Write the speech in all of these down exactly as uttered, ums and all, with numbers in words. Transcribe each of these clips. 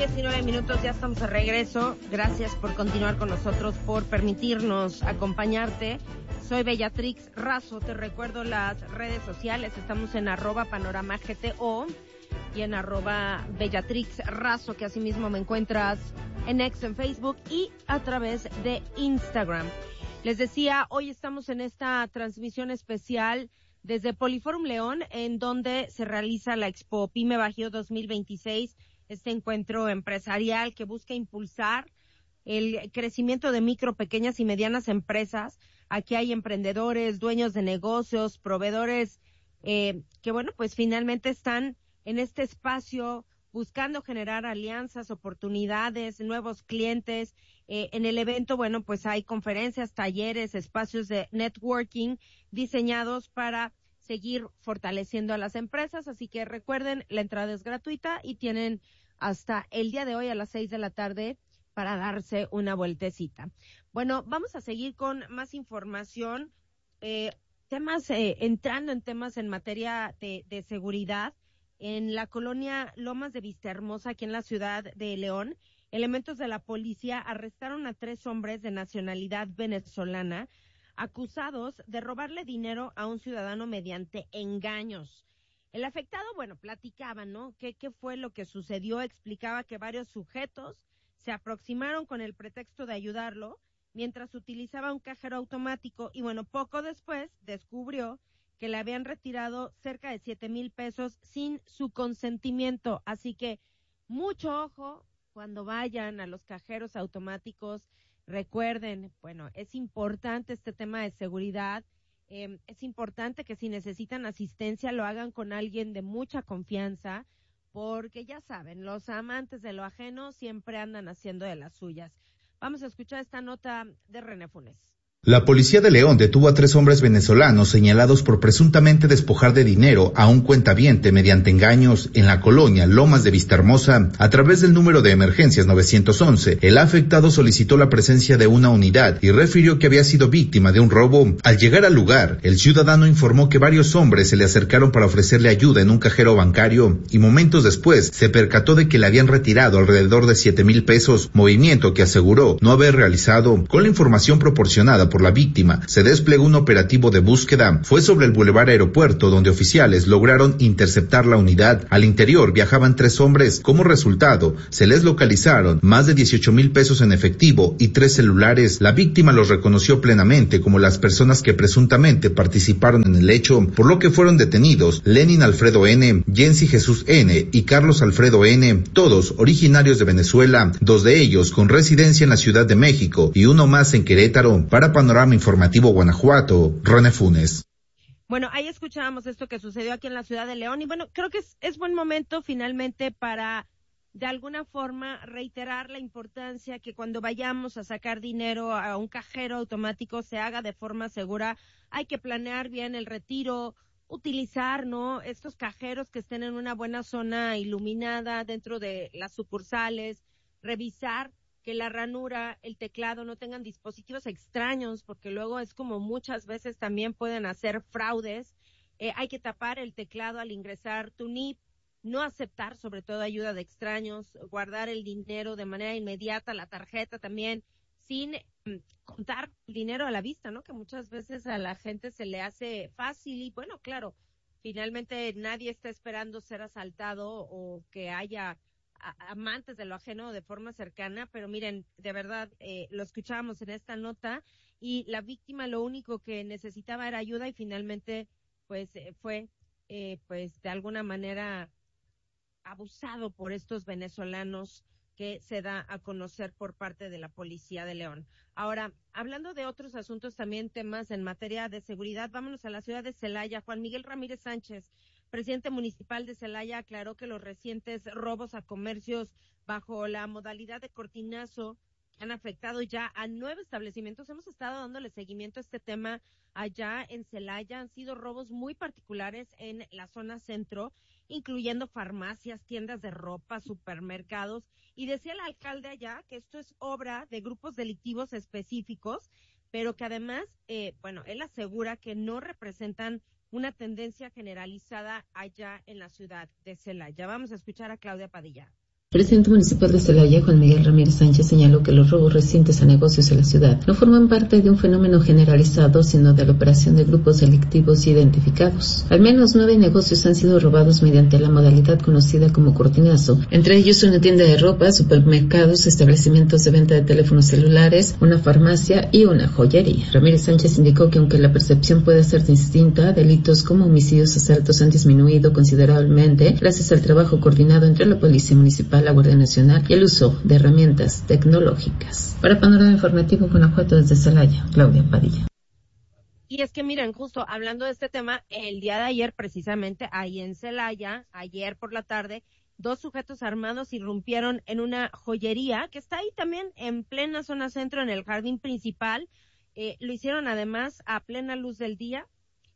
diecinueve minutos, ya estamos de regreso. Gracias por continuar con nosotros, por permitirnos acompañarte. Soy Bellatrix Razo, te recuerdo las redes sociales, estamos en arroba panorama G T O y en arroba Bellatrix Razo, que asimismo me encuentras en X, en Facebook y a través de Instagram. Les decía, hoy estamos en esta transmisión especial desde Poliforum León, en donde se realiza la Expo Pyme Bajío dos mil veintiséis, este encuentro empresarial que busca impulsar el crecimiento de micro, pequeñas y medianas empresas. Aquí hay emprendedores, dueños de negocios, proveedores eh, que, bueno, pues finalmente están en este espacio buscando generar alianzas, oportunidades, nuevos clientes. Eh, en el evento, bueno, pues hay conferencias, talleres, espacios de networking diseñados para seguir fortaleciendo a las empresas. Así que recuerden, la entrada es gratuita y tienen hasta el día de hoy a las seis de la tarde para darse una vueltecita. Bueno, vamos a seguir con más información, eh, temas, eh, entrando en temas en materia de, de seguridad. En la colonia Lomas de Vistahermosa, aquí en la ciudad de León, elementos de la policía arrestaron a tres hombres de nacionalidad venezolana acusados de robarle dinero a un ciudadano mediante engaños. El afectado, bueno, platicaba, ¿no? ¿Qué, qué fue lo que sucedió? Explicaba que varios sujetos se aproximaron con el pretexto de ayudarlo mientras utilizaba un cajero automático y, bueno, poco después descubrió que le habían retirado cerca de siete mil pesos sin su consentimiento. Así que mucho ojo cuando vayan a los cajeros automáticos. Recuerden, bueno, es importante este tema de seguridad. Eh, es importante que si necesitan asistencia lo hagan con alguien de mucha confianza, porque ya saben, los amantes de lo ajeno siempre andan haciendo de las suyas. Vamos a escuchar esta nota de René Funes. La policía de León detuvo a tres hombres venezolanos señalados por presuntamente despojar de dinero a un cuentaviente mediante engaños en la colonia Lomas de Vistahermosa a través del número de emergencias nueve once. El afectado solicitó la presencia de una unidad y refirió que había sido víctima de un robo. Al llegar al lugar, el ciudadano informó que varios hombres se le acercaron para ofrecerle ayuda en un cajero bancario y momentos después se percató de que le habían retirado alrededor de siete mil pesos, movimiento que aseguró no haber realizado. Con la información proporcionada por por la víctima, se desplegó un operativo de búsqueda. Fue sobre el Boulevard Aeropuerto donde oficiales lograron interceptar la unidad. Al interior viajaban tres hombres. Como resultado, se les localizaron más de dieciocho mil pesos en efectivo y tres celulares. La víctima los reconoció plenamente como las personas que presuntamente participaron en el hecho, por lo que fueron detenidos Lenin Alfredo N., Jensi Jesús N. y Carlos Alfredo N., todos originarios de Venezuela, dos de ellos con residencia en la Ciudad de México y uno más en Querétaro. Para Panorama Informativo Guanajuato, René Funes. Bueno, ahí escuchábamos esto que sucedió aquí en la ciudad de León y bueno, creo que es, es buen momento finalmente para de alguna forma reiterar la importancia que cuando vayamos a sacar dinero a un cajero automático se haga de forma segura. Hay que planear bien el retiro, utilizar, ¿no?, estos cajeros que estén en una buena zona iluminada dentro de las sucursales, revisar que la ranura, el teclado no tengan dispositivos extraños, porque luego es como muchas veces también pueden hacer fraudes. Eh, hay que tapar el teclado al ingresar tu N I P, no aceptar sobre todo ayuda de extraños, guardar el dinero de manera inmediata, la tarjeta también, sin mm, contar el dinero a la vista, ¿no? Que muchas veces a la gente se le hace fácil y bueno, claro, finalmente nadie está esperando ser asaltado o que haya amantes de lo ajeno de forma cercana, pero miren, de verdad, eh, lo escuchábamos en esta nota y la víctima lo único que necesitaba era ayuda y finalmente, pues, eh, fue, eh, pues, de alguna manera abusado por estos venezolanos que se da a conocer por parte de la Policía de León. Ahora, hablando de otros asuntos, también temas en materia de seguridad, vámonos a la ciudad de Celaya. Juan Miguel Ramírez Sánchez, presidente municipal de Celaya, aclaró que los recientes robos a comercios bajo la modalidad de cortinazo que han afectado ya a nueve establecimientos. Hemos estado dándole seguimiento a este tema allá en Celaya. Han sido robos muy particulares en la zona centro, incluyendo farmacias, tiendas de ropa, supermercados. Y decía el alcalde allá que esto es obra de grupos delictivos específicos, pero que además, eh, bueno, él asegura que no representan una tendencia generalizada allá en la ciudad de Celaya. Vamos a escuchar a Claudia Padilla. El presidente municipal de Celaya, Juan Miguel Ramírez Sánchez, señaló que los robos recientes a negocios en la ciudad no forman parte de un fenómeno generalizado, sino de la operación de grupos delictivos identificados. Al menos nueve negocios han sido robados mediante la modalidad conocida como cortinazo, entre ellos una tienda de ropa, supermercados, establecimientos de venta de teléfonos celulares, una farmacia y una joyería. Ramírez Sánchez indicó que aunque la percepción puede ser distinta, delitos como homicidios, asaltos han disminuido considerablemente gracias al trabajo coordinado entre la Policía Municipal, la Guardia Nacional y el uso de herramientas tecnológicas. Para Panorama Informativo Guanajuato, desde Celaya, Claudia Padilla. Y es que miren, justo hablando de este tema, el día de ayer precisamente ahí en Celaya, ayer por la tarde, dos sujetos armados irrumpieron en una joyería que está ahí también en plena zona centro, en el jardín principal. Eh, lo hicieron además a plena luz del día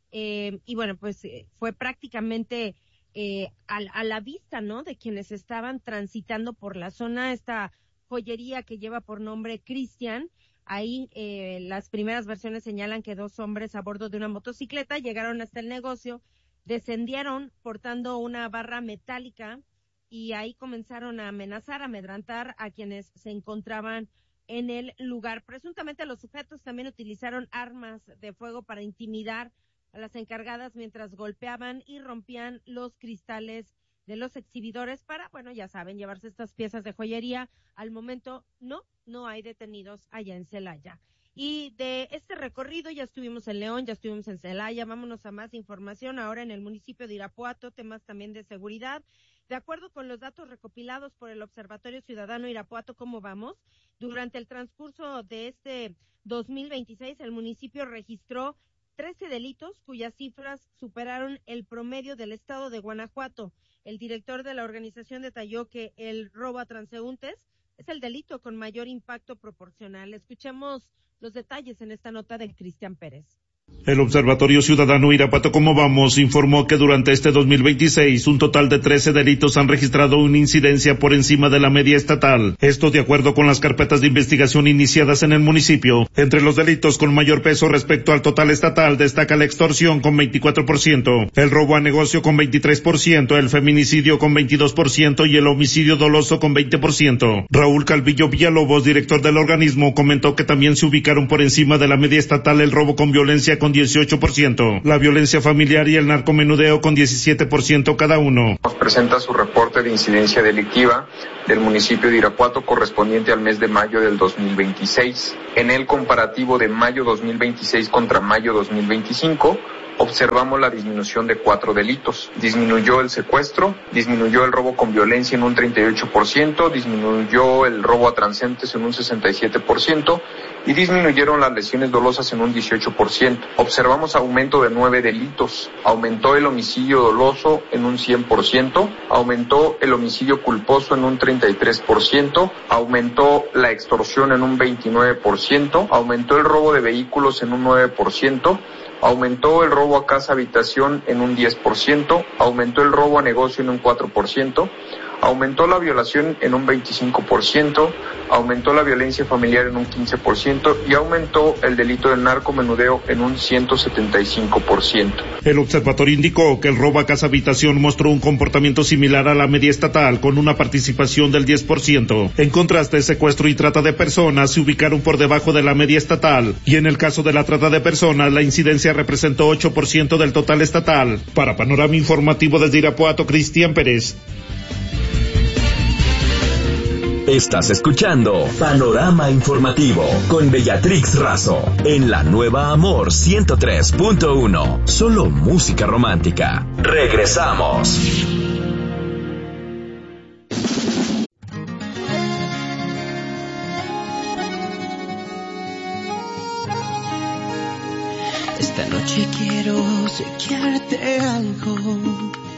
eh, y bueno, pues eh, fue prácticamente Eh, a, a la vista, ¿no?, de quienes estaban transitando por la zona, esta joyería que lleva por nombre Cristian. Ahí eh, las primeras versiones señalan que dos hombres a bordo de una motocicleta llegaron hasta el negocio, descendieron portando una barra metálica y ahí comenzaron a amenazar, a amedrentar a quienes se encontraban en el lugar. Presuntamente los sujetos también utilizaron armas de fuego para intimidar a las encargadas mientras golpeaban y rompían los cristales de los exhibidores para, bueno, ya saben, llevarse estas piezas de joyería. Al momento no, no hay detenidos allá en Celaya. Y de este recorrido ya estuvimos en León, ya estuvimos en Celaya, vámonos a más información ahora en el municipio de Irapuato, temas también de seguridad. De acuerdo con los datos recopilados por el Observatorio Ciudadano Irapuato, ¿cómo vamos? Durante el transcurso de este dos mil veintiséis, el municipio registró trece delitos cuyas cifras superaron el promedio del estado de Guanajuato. El director de la organización detalló que el robo a transeúntes es el delito con mayor impacto proporcional. Escuchemos los detalles en esta nota de Cristian Pérez. El Observatorio Ciudadano Irapuato ¿Cómo vamos? Informó que durante este dos mil veintiséis un total de trece delitos han registrado una incidencia por encima de la media estatal. Esto de acuerdo con las carpetas de investigación iniciadas en el municipio. Entre los delitos con mayor peso respecto al total estatal destaca la extorsión con veinticuatro por ciento, el robo a negocio con veintitrés por ciento, el feminicidio con veintidós por ciento y el homicidio doloso con veinte por ciento. Raúl Calvillo Villalobos, director del organismo, comentó que también se ubicaron por encima de la media estatal el robo con violencia con dieciocho por ciento, la violencia familiar y el narcomenudeo con diecisiete por ciento cada uno. Nos presenta su reporte de incidencia delictiva del municipio de Irapuato correspondiente al mes de mayo del dos mil veintiséis. En el comparativo de mayo dos mil veintiséis contra mayo dos mil veinticinco, observamos la disminución de cuatro delitos. Disminuyó el secuestro, disminuyó el robo con violencia en un treinta y ocho por ciento, disminuyó el robo a transeúntes en un sesenta y siete por ciento y disminuyeron las lesiones dolosas en un dieciocho por ciento. Observamos aumento de nueve delitos. Aumentó el homicidio doloso en un cien por ciento, aumentó el homicidio culposo en un treinta y tres por ciento, aumentó la extorsión en un veintinueve por ciento, aumentó el robo de vehículos en un nueve por ciento, aumentó el robo a casa habitación en un diez por ciento, aumentó el robo a negocio en un cuatro por ciento, aumentó la violación en un veinticinco por ciento, aumentó la violencia familiar en un quince por ciento y aumentó el delito del narcomenudeo en un ciento setenta y cinco por ciento. El observatorio indicó que el robo a casa habitación mostró un comportamiento similar a la media estatal con una participación del diez por ciento. En contraste, secuestro y trata de personas se ubicaron por debajo de la media estatal y en el caso de la trata de personas la incidencia representó ocho por ciento del total estatal. Para Panorama Informativo desde Irapuato, Cristian Pérez. Estás escuchando Panorama Informativo con Bellatrix Razo en la nueva Amor ciento tres punto uno. Solo música romántica. Regresamos. Esta noche quiero obsequiarte algo.